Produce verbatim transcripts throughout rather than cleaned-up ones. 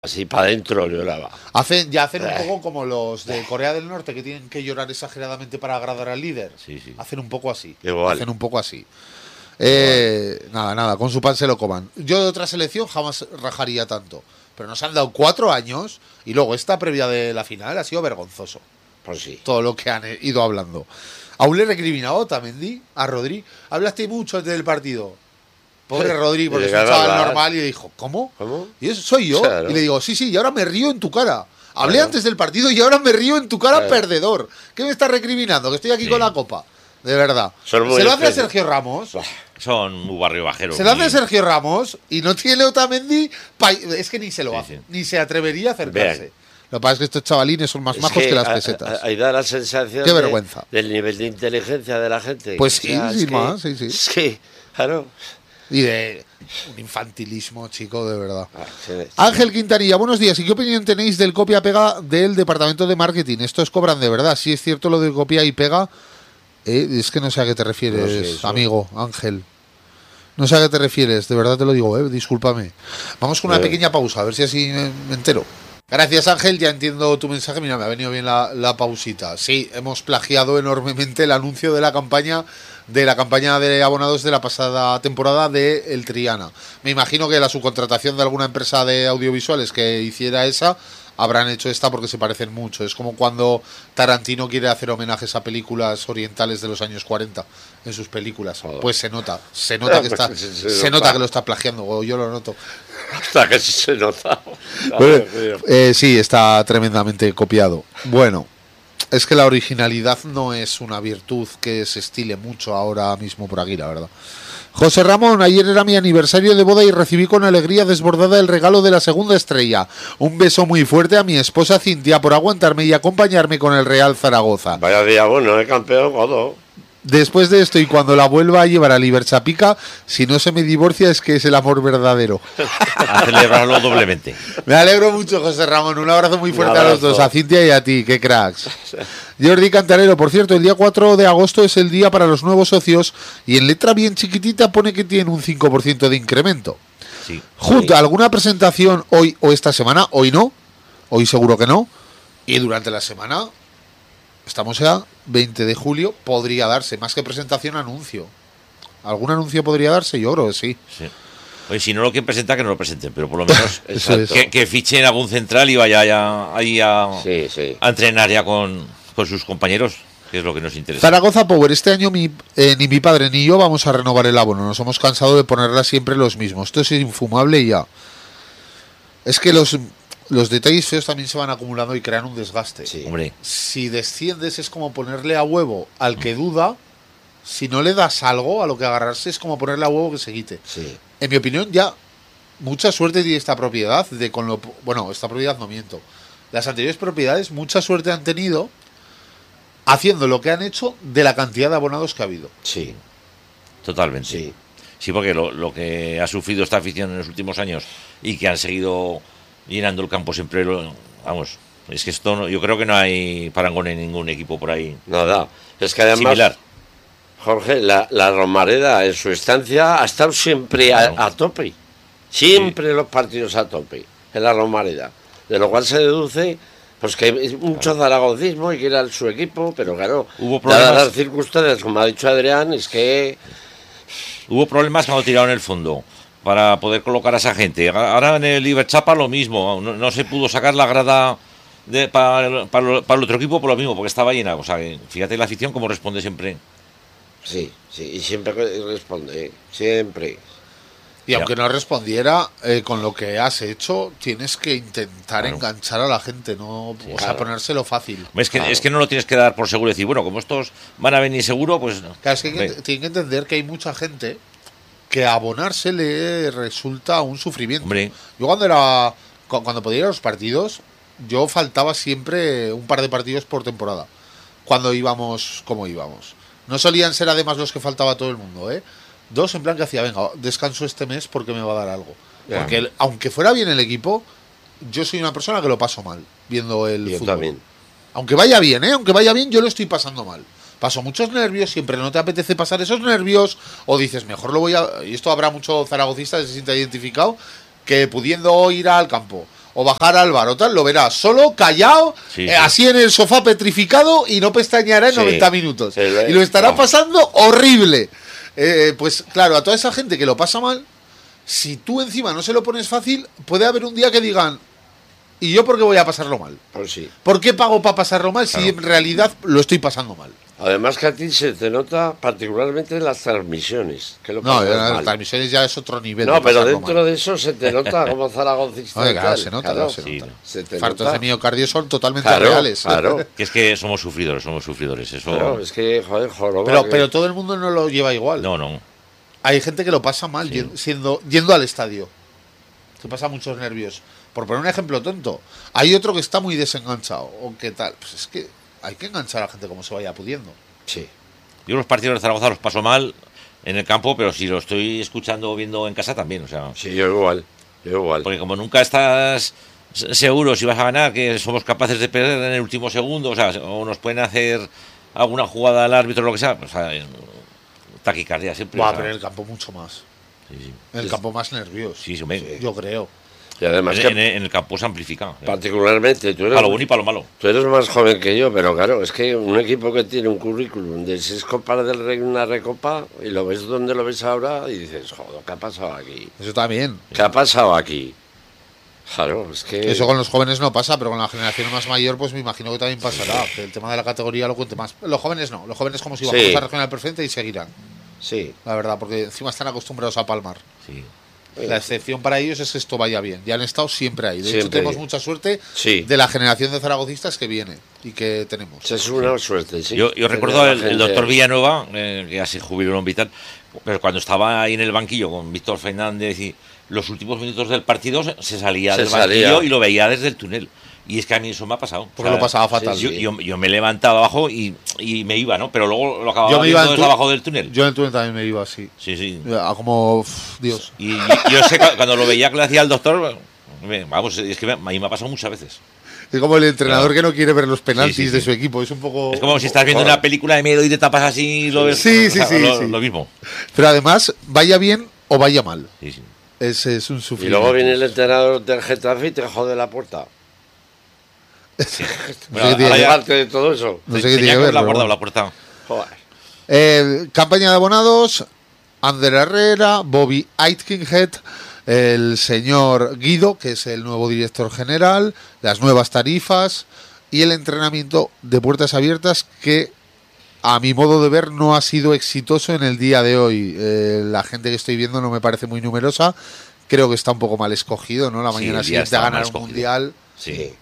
Así para adentro lloraba. Hacen, ya hacen un poco como los de Corea del Norte, que tienen que llorar exageradamente para agradar al líder. Sí, sí. Hacen un poco así. Igual. Hacen un poco así. Eh, nada, nada, con su pan se lo coman. Yo de otra selección jamás rajaría tanto. Pero nos han dado cuatro años y luego esta previa de la final ha sido vergonzoso. Pues sí. Todo lo que han ido hablando. Aún le he recriminado a Otamendi, a Rodri. Hablaste mucho antes del partido. Pobre Rodri, porque es un chaval normal, y le dijo, ¿cómo? ¿Cómo? Y eso soy yo. Claro. Y le digo, sí, sí, y ahora me río en tu cara. Hablé Claro. antes del partido y ahora me río en tu cara, Claro. perdedor. ¿Qué me estás recriminando? Que estoy aquí Sí. con la copa. De verdad. Son muy Se lo hace a difíciles. Sergio Ramos. Son muy barrio bajero. Se lo hace muy- a Sergio Ramos y no tiene Otamendi. pa- Es que ni se lo Sí, hace. sí. Ni se atrevería a acercarse. Bien. Lo que pasa es que estos chavalines son más Es majos que, las a- pesetas. a- Ahí da la sensación Qué de- vergüenza. del nivel de inteligencia de la gente. Pues O sí, sea, es sin que- más, sí, sí. Es que, claro. Y de un infantilismo, chico, de verdad. Ah, sí. Ángel Quintanilla, buenos días. ¿Y qué opinión tenéis del copia-pega del departamento de marketing? ¿Estos cobran de verdad? Si es cierto lo de copia y pega, eh, es que no sé a qué te refieres, No sé eso. amigo Ángel. No sé a qué te refieres, de verdad te lo digo, eh, discúlpame. Vamos con una Eh. pequeña pausa, a ver si así me, me entero. Gracias, Ángel, ya entiendo tu mensaje. Mira, me ha venido bien la, la pausita. Sí, hemos plagiado enormemente el anuncio de la campaña de la campaña de abonados de la pasada temporada de El Triana. Me imagino que la subcontratación de alguna empresa de audiovisuales que hiciera esa habrán hecho esta porque se parecen mucho. Es como cuando Tarantino quiere hacer homenajes a películas orientales de los años cuarenta en sus películas. Pues se nota, se nota que está, Pues se se nota. nota que lo está plagiando, o yo lo noto. Hasta que sí se nota. Bueno, eh, sí, está tremendamente copiado. Bueno, es que la originalidad no es una virtud que se estile mucho ahora mismo por aquí, la verdad. José Ramón, ayer era mi aniversario de boda y recibí con alegría desbordada el regalo de la segunda estrella. Un beso muy fuerte a mi esposa Cintia por aguantarme y acompañarme con el Real Zaragoza. Vaya día bueno, el campeón, godo. Después de esto y cuando la vuelva a llevar a Liberchapica, si no se me divorcia es que es el amor verdadero. A celebrarlo doblemente. Me alegro mucho, José Ramón. Un abrazo muy fuerte a los abrazo. dos, a Cintia y a ti, qué cracks. Jordi Cantarero, por cierto, el día cuatro de agosto es el día para los nuevos socios y en letra bien chiquitita pone que tiene un cinco por ciento de incremento. Sí. Junta, ¿alguna presentación hoy o esta semana? Hoy no, hoy seguro que no. Y durante la semana, estamos ya veinte de julio, podría darse, más que presentación, anuncio. ¿Algún anuncio podría darse? Yo creo que sí. Sí. Oye, si no lo quieren presentar, que no lo presenten, pero por lo menos Eso es. que, que fichen algún central y vaya ya, ahí a, Sí, sí. a entrenar ya con, con sus compañeros, que es lo que nos interesa. Zaragoza Power, este año mi, eh, ni mi padre ni yo vamos a renovar el abono. Nos hemos cansado de ponerla siempre los mismos. Esto es infumable y ya. Es que los, los detalles feos también se van acumulando y crean un desgaste. Sí. Hombre, Si desciendes es como ponerle a huevo al que duda. Si no le das algo a lo que agarrarse es como ponerle a huevo que se quite. Sí. En mi opinión, ya mucha suerte tiene esta propiedad de con lo bueno, esta propiedad no miento. Las anteriores propiedades mucha suerte han tenido haciendo lo que han hecho de la cantidad de abonados que ha habido. Sí. totalmente. Sí. Sí, porque lo, lo que ha sufrido esta afición en los últimos años y que han seguido llenando el campo siempre, lo, vamos, es que esto no- yo creo que no hay parangón en ningún equipo por ahí Nada. Es que además, similar. Jorge, la, la Romareda en su estancia ha estado siempre a, Claro. a tope. Siempre los partidos a tope en la Romareda. De lo cual se deduce pues que hay mucho zaragocismo y que era su equipo, pero claro, Hubo dadas problemas. las circunstancias, como ha dicho Adrián, es que Hubo problemas cuando tiraron el fondo para poder colocar a esa gente. Ahora en el Iberchapa lo mismo, no, no se pudo sacar la grada de, para, para, lo- para el otro equipo por lo mismo, porque estaba llena. O sea, que fíjate la afición cómo responde siempre. sí, sí, y siempre responde, ¿eh? Siempre. Y Ya. aunque no respondiera, eh, con lo que has hecho, tienes que intentar Claro. enganchar a la gente, no o sea, claro. ponérselo fácil. Es que, Claro. es que no lo tienes que dar por seguro y decir, bueno, como estos van a venir seguro, pues... Claro, es que hay que- hombre, tienen que entender que hay mucha gente que abonarse le resulta un sufrimiento. hombre, Yo cuando era cu- cuando podía ir a los partidos, yo faltaba siempre un par de partidos por temporada. Cuando íbamos como íbamos. No solían ser además los que faltaba todo el mundo, ¿eh? Dos en plan que hacía, venga, descanso este mes porque me va a dar algo. Ya. Porque el- aunque fuera bien el equipo, yo soy una persona que lo paso mal viendo el Yo fútbol. también. Aunque vaya bien, ¿eh? Aunque vaya bien, yo lo estoy pasando mal. Paso muchos nervios, siempre no te apetece pasar esos nervios, o dices, mejor lo voy a... Y esto habrá mucho zaragocista que se sienta identificado, que pudiendo ir al campo, o bajar al bar o tal, lo verás solo, callado, Sí, eh, sí. así en el sofá petrificado y no pestañeará en Sí. noventa minutos. Sí, lo- Y lo estará oh. pasando horrible. Eh, pues claro, a toda esa gente que lo pasa mal, si tú encima no se lo pones fácil, puede haber un día que digan, ¿y yo por qué voy a pasarlo mal? Pues sí. ¿Por qué pago para pasarlo mal si Claro. en realidad lo estoy pasando mal? Además que a ti se te nota particularmente en las transmisiones. Que lo No, pasas las mal. transmisiones ya es otro nivel. No, de pero pasarlo dentro mal. de eso se te nota como zaragocista. Oye, y claro, tal. se nota, Claro, se sí. nota. se te Fartos nota. de miocardio son totalmente Claro, reales. claro. Que es que somos sufridores, somos sufridores. Eso. Claro, es que, joder, joroba. Pero, que- pero todo el mundo no lo lleva igual. No, no. Hay gente que lo pasa mal Sí. yen- siendo, yendo al estadio. Que pasa muchos nervios. Por poner un ejemplo tonto, hay otro que está muy desenganchado. O qué tal. Pues es que hay que enganchar a la gente como se vaya pudiendo. Sí. Yo los partidos de Zaragoza los paso mal en el campo, pero si lo estoy escuchando o viendo en casa también, o sea, Sí, yo igual. Yo igual. porque como nunca estás se- seguro si vas a ganar, que somos capaces de perder en el último segundo, o sea, o nos pueden hacer alguna jugada al árbitro o lo que sea, o sea, eh, taquicardia siempre. Buah, o sea, pero en el campo mucho más. sí, sí. En el campo más nervioso. Sí, sí, hombre. Yo creo. Y además En, que en- en el campo se amplifica. ¿eh? particularmente tú eres, Para lo bueno y para lo malo. tú eres más joven que yo, pero claro, es que un equipo que tiene un currículum de seis copas del Rey, una recopa, y lo ves donde lo ves ahora y dices, joder, ¿qué ha pasado aquí? Eso también. ¿Qué ha pasado aquí? Claro, es que... Eso con los jóvenes no pasa, pero con la generación más mayor, pues me imagino que también pasará. Que el tema de la categoría lo cuente más. Los jóvenes no. Los jóvenes como si Sí. bajamos a regional preferente y seguirán. Sí. La verdad, porque encima están acostumbrados a palmar. Sí. La excepción para ellos es que esto vaya bien. Ya han estado siempre ahí. De hecho, Siempre. tenemos mucha suerte Sí. de la generación de zaragocistas que viene y que tenemos. Es una suerte, sí. Yo, yo Tener recuerdo a el, la el gente- doctor Villanueva, eh, que ya se jubiló en Vital, pero cuando estaba ahí en el banquillo con Víctor Fernández y los últimos minutos del partido se, se salía Se del banquillo salía. y lo veía desde el túnel. Y es que a mí eso me ha pasado. Porque lo pasaba fatal. Yo, sí. yo, yo me levantaba abajo y, y me iba, ¿no? Pero luego lo acababa Yo me viendo iba en desde tu- abajo del túnel. Yo en el túnel también me iba así. Sí, sí. A como. uf, Dios. Y, y- yo sé que cuando lo veía que le hacía el doctor, me- vamos, es que me- a mí me ha pasado muchas veces. Es como el entrenador Claro. que no quiere ver los penaltis Sí, sí, de sí. su equipo. Es un poco. Es como si estás viendo Joder. una película de miedo y te tapas así y lo ves. Sí, sí, o sea, sí, Lo, sí. lo mismo. Pero además, vaya bien o vaya mal. Sí, sí. Es, es un Y sufrimiento. luego viene el entrenador del Getafe y te jode la puerta. No sé Bueno, qué tiene ahora que ya- ver. Aparte de todo eso. No sé qué Tenía tiene que que ver. haberla pero guardado bueno. la puerta. Joder. Eh, campaña de abonados, Ander Herrera, Bobby Aitkenhead, el señor Guido, que es el nuevo director general, las nuevas tarifas y el entrenamiento de puertas abiertas que a mi modo de ver no ha sido exitoso en el día de hoy. Eh, la gente que estoy viendo no me parece muy numerosa, creo que está un poco mal escogido, ¿no? La Sí, mañana el día siguiente a estaba ganar mal un escogido. mundial. Sí.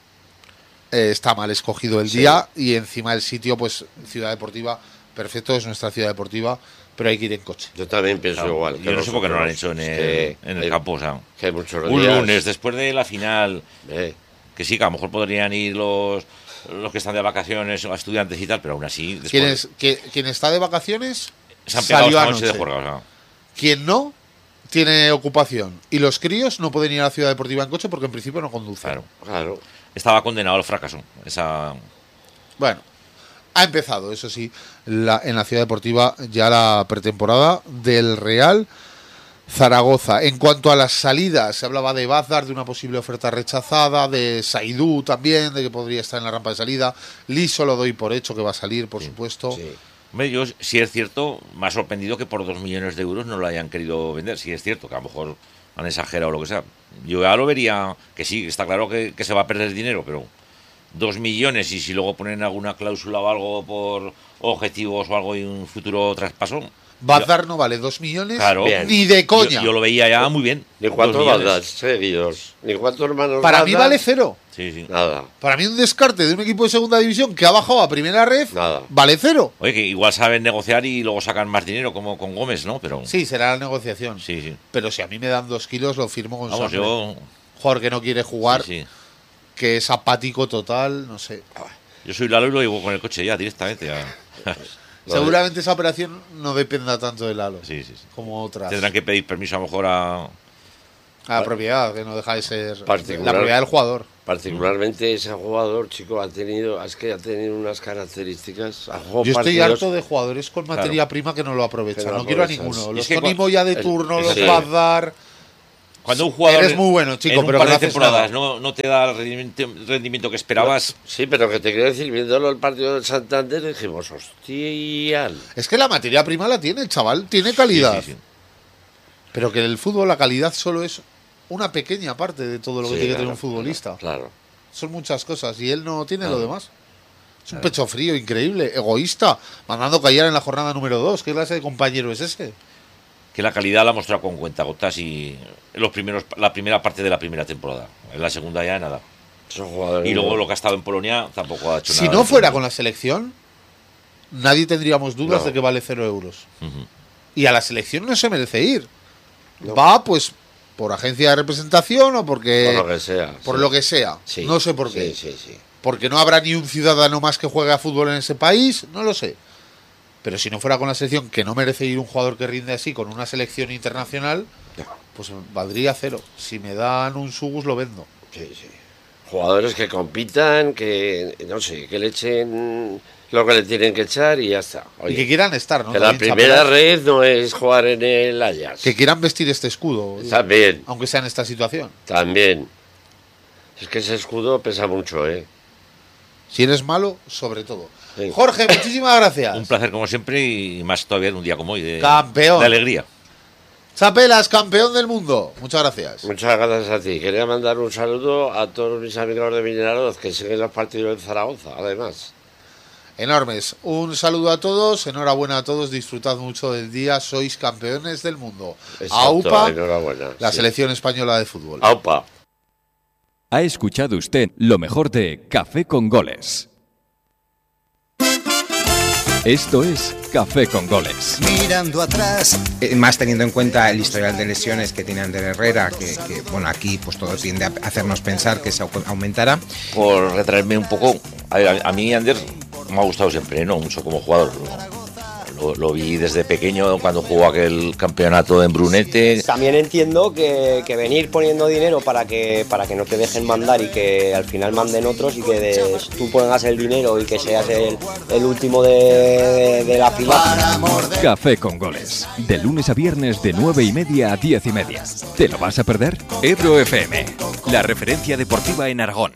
Eh, está mal escogido el Sí. día y encima el sitio, pues Ciudad Deportiva, perfecto, es nuestra ciudad deportiva, pero hay que ir en coche. Yo también pienso Claro, igual. que yo no sé por qué no lo han nosotros. hecho en Es el, que en el hay- campo. O sea, Que hay muchos un días. lunes después de la final, Eh, que sí, que a lo mejor podrían ir los, los que están de vacaciones o estudiantes y tal, pero aún así. Después, Quien, es- que- quien está de vacaciones se han pegado salió esta noche de anoche. juerga. O sea, Quien no tiene ocupación y los críos no pueden ir a la Ciudad Deportiva en coche porque en principio no conducen. claro. claro. Estaba condenado al fracaso. Esa. Bueno, ha empezado, eso sí, la- en la Ciudad Deportiva ya la pretemporada del Real Zaragoza. En cuanto a las salidas, se hablaba de Bazar, de una posible oferta rechazada, de Saidú también, de que podría estar en la rampa de salida. Liso lo doy por hecho que va a salir, por supuesto. Sí. Hombre, yo, si es cierto, me ha sorprendido que por dos millones de euros no lo hayan querido vender. Si es cierto, que a lo mejor han exagerado o lo que sea. Yo ya lo vería, que sí, está claro que, que se va a perder dinero, pero dos millones y si luego ponen alguna cláusula o algo por objetivos o algo y un futuro traspaso. Bazar no vale dos millones Claro. Bien. ni de coña. Yo, yo lo veía ya muy bien. Ni dos cuatro millones. bandas seguidos. Ni cuatro hermanos. Para mí Baldas, vale cero. Sí, sí. Nada. Para mí un descarte de un equipo de segunda división que ha bajado a primera red Nada. vale cero. Oye, que igual saben negociar y luego sacan más dinero, como con Gómez, ¿no? Pero Sí, será la negociación. sí, sí. Pero si a mí me dan dos kilos, lo firmo con Vamos, sangre. yo. Jugador que no quiere jugar, Sí, sí. que es apático total, no sé. Yo soy Lalo y lo llevo con el coche ya directamente. Ya. Lo Seguramente esa operación no dependa tanto del halo Sí, sí, sí. como otras. Tendrán que pedir permiso a lo mejor a. A la propiedad, que no deja de ser Particular. la propiedad del jugador. Particularmente ese jugador, chico, ha tenido, es que ha tenido unas características. Ha jugado Yo estoy partidos- harto de jugadores con materia prima que no lo aprovechan. Que no lo no quiero a aprovechan. ninguno. Y Los es que Tony cua- Moya de el- turno, los sí. Bazar. Cuando un jugador Eres muy bueno, chico, en un pero par que no de haces temporadas nada. no, no te da el rendimiento, rendimiento que esperabas. Sí, pero que te quiero decir, viéndolo el partido del Santander, dijimos, hostia. Es que la materia prima la tiene, el chaval, tiene calidad. Sí, sí, sí. Pero que en el fútbol la calidad solo es una pequeña parte de todo lo que Sí, tiene que claro, tener un futbolista. Claro. Son muchas cosas y él no tiene Claro. lo demás. Es un pecho frío, increíble, egoísta, mandando callar en la jornada número dos. ¿Qué clase de compañero es ese? Que la calidad la ha mostrado con cuentagotas y en los primeros, la primera parte de la primera temporada. En la segunda ya nada. Son jugadores. Y luego lo que ha estado en Polonia tampoco ha hecho Si nada. no de fuera fútbol. con la selección, nadie tendríamos dudas No. de que vale cero euros. Ujú. Y a la selección no se merece ir. No. Va, pues, por agencia de representación o porque... Por lo que sea. por sí. lo que sea. Sí. No sé por qué. Sí, sí, sí. Porque no habrá ni un ciudadano más que juegue a fútbol en ese país, no lo sé. Pero si no fuera con la selección, que no merece ir un jugador que rinde así con una selección internacional, pues valdría cero. Si me dan un Sugus, lo vendo. Sí, sí. Jugadores que compitan, que no sé, que le echen lo que le tienen que echar y ya está. Oye, y que quieran estar, ¿no? que la También primera chapelas. red no es jugar en el Ajax. Que quieran vestir este escudo, También, aunque sea en esta situación. también. Es que ese escudo pesa mucho, ¿eh? Si eres malo, sobre todo. Sí. Jorge, muchísimas gracias. Un placer como siempre y más todavía en un día como hoy. De, Campeón. De alegría. Chapelas, campeón del mundo. Muchas gracias. Muchas gracias a ti. Quería mandar un saludo a todos mis amigos de Vinaroz que siguen los partidos de Zaragoza, además. Enormes. Un saludo a todos, enhorabuena a todos, disfrutad mucho del día, sois campeones del mundo. Exacto, AUPA, enhorabuena. la sí. selección española de fútbol. AUPA. Ha escuchado usted lo mejor de Café con Goles. Esto es Café con Goles. Mirando atrás, eh, más teniendo en cuenta el historial de lesiones que tiene Ander Herrera, que, que bueno, aquí pues todo tiende a hacernos pensar que se au- aumentará. Por retraerme un poco, a, a- a mí Ander me ha gustado siempre, no mucho como jugador. Lo, lo vi desde pequeño cuando jugó aquel campeonato en Brunete. También entiendo que, que venir poniendo dinero para que para que no te dejen mandar y que al final manden otros y que de- tú pongas el dinero y que seas el, el último de, de- de la fila. Café con Goles. De lunes a viernes de nueve y media a diez y media. ¿Te lo vas a perder? Ebro F M, la referencia deportiva en Aragón.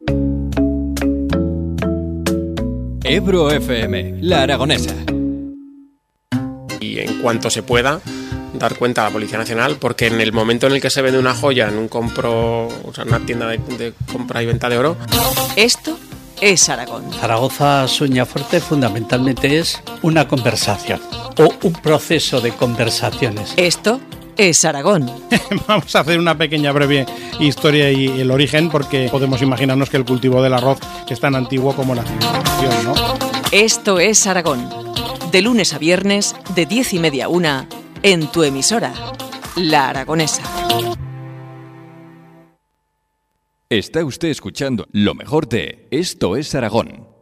Ebro F M, la aragonesa. Y en cuanto se pueda dar cuenta a la Policía Nacional, porque en el momento en el que se vende una joya en un compro, o sea, una tienda de, de compra y venta de oro, Esto es Aragón. Zaragoza Sueñafuerte fundamentalmente es una conversación o un proceso de conversaciones. Esto es Aragón. Vamos a hacer una pequeña breve historia y el origen, porque podemos imaginarnos que el cultivo del arroz es tan antiguo como la civilización, ¿no? Esto es Aragón. De lunes a viernes, de diez y media a una, en tu emisora, La Aragonesa. Está usted escuchando lo mejor de Esto es Aragón.